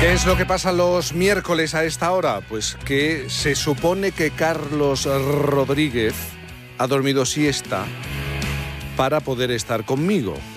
¿Qué es lo que pasa los miércoles a esta hora? Pues que se supone que Carlos Rodríguez ha dormido siesta para poder estar conmigo.